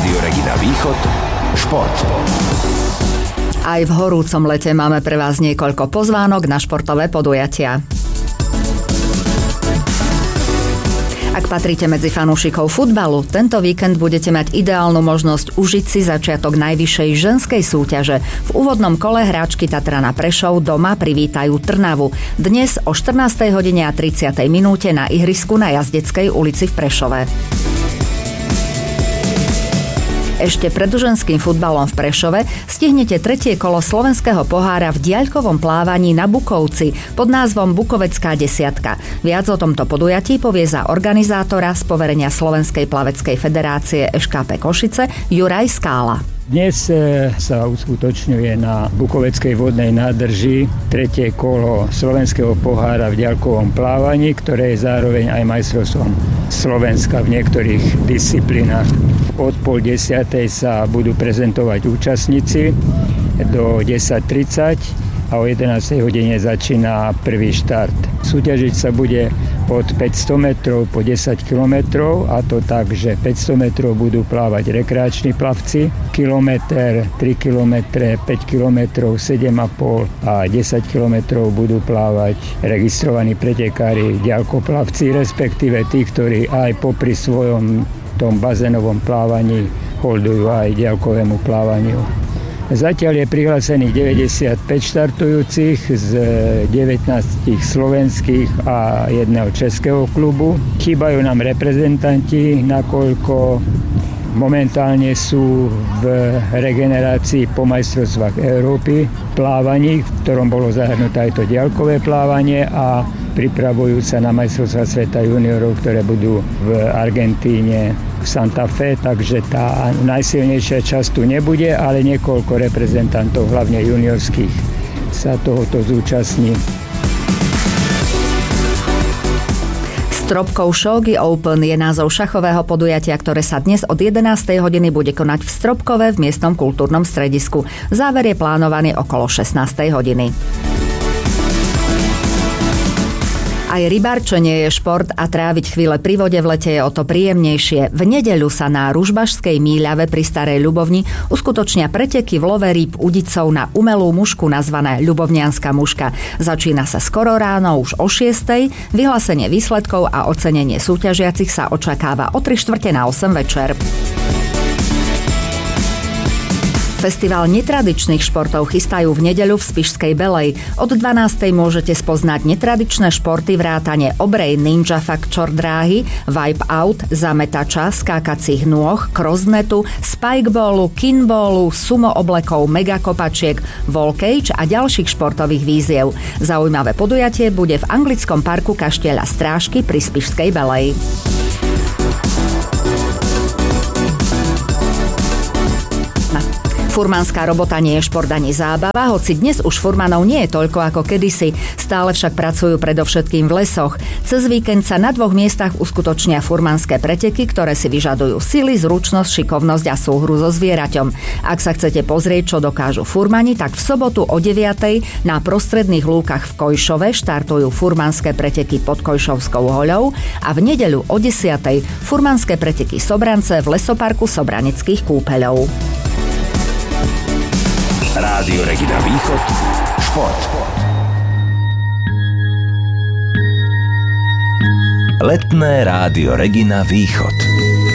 Rádio Regina Východ. Šport. Aj v horúcom lete máme pre vás niekoľko pozvánok na športové podujatia. Ak patríte medzi fanúšikov futbalu, tento víkend budete mať ideálnu možnosť užiť si začiatok najvyššej ženskej súťaže. V úvodnom kole hráčky Tatrana Prešov doma privítajú Trnavu. Dnes o 14:30 na ihrisku na Jazdeckej ulici v Prešove. Ešte pred ženským futbalom v Prešove stihnete tretie kolo slovenského pohára v diaľkovom plávaní na Bukovci pod názvom Bukovecká desiatka. Viac o tomto podujatí povie za organizátora z poverenia Slovenskej plaveckej federácie SKP Košice Juraj Skála. Dnes sa uskutočňuje na Bukoveckej vodnej nádrži tretie kolo slovenského pohára v diaľkovom plávaní, ktoré je zároveň aj majstrovstvom Slovenska v niektorých disciplínach. Od 9:30 sa budú prezentovať účastníci do 10:30 a o 11:00 hodine začína prvý štart. Súťažiť sa bude od 500 metrov po 10 kilometrov, a to tak, že 500 metrov budú plávať rekreační plavci, kilometr, 3 kilometre, 5 kilometrov, 7,5 a 10 kilometrov budú plávať registrovaní pretekári, diaľkoplavci, respektíve tí, ktorí aj popri svojom tom bazénovom plávaní holdujú aj diaľkovému plávaniu. Zatiaľ je prihlásených 95 štartujúcich z 19 slovenských a jedného českého klubu. Chýbajú nám reprezentanti, nakoľko momentálne sú v regenerácii po majstrovstvách Európy plávaní, v ktorom bolo zahrnuté aj to diaľkové plávanie, a pripravujú sa na majstrovstvá sveta juniorov, ktoré budú v Argentíne v Santa Fe, takže tá najsilnejšia časť tu nebude, ale niekoľko reprezentantov, hlavne juniorských, sa tohoto zúčastní. Stropkov Shogi Open je názov šachového podujatia, ktoré sa dnes od 11:00 hodiny bude konať v Stropkove v miestnom kultúrnom stredisku. Záver je plánovaný okolo 16:00 hodiny. Aj rybárčenie je šport a tráviť chvíle pri vode v lete je o to príjemnejšie. V nedeľu sa na Ružbašskej míľave pri Starej Ľubovni uskutočnia preteky v love rýb udicou na umelú mušku nazvané Ľubovnianska muška. Začína sa skoro ráno, už o 6:00. Vyhlásenie výsledkov a ocenenie súťažiacich sa očakáva o 7:45 večer. Festival netradičných športov chystajú v nedeľu v Spišskej Belej. Od 12:00 môžete spoznať netradičné športy vrátane obrej ninja fakčor dráhy, wipe out, zametača, skákacích nôh, crossnetu, spikeballu, kinballu, sumo oblekov, megakopačiek, wall cage a ďalších športových výziev. Zaujímavé podujatie bude v anglickom parku Kaštieľa Strážky pri Spišskej Belej. Furmanská robota nie je šport ani zábava, hoci dnes už furmanov nie je toľko ako kedysi. Stále však pracujú predovšetkým v lesoch. Cez víkend sa na 2 miestach uskutočnia furmanské preteky, ktoré si vyžadujú sily, zručnosť, šikovnosť a súhru so zvieraťom. Ak sa chcete pozrieť, čo dokážu furmani, tak v sobotu o 9:00 na prostredných lúkach v Kojšove štartujú furmanské preteky pod Kojšovskou hoľou a v nedeľu o 10:00 furmanské preteky Sobrance v lesoparku Sobraneckých kúpeľov. Rádio Regina Východ. Šport. Letné Rádio Regina Východ.